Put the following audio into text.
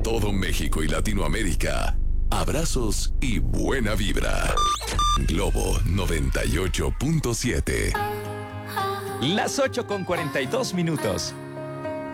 todo México y Latinoamérica, abrazos y buena vibra. Globo 98.7. Las 8:42.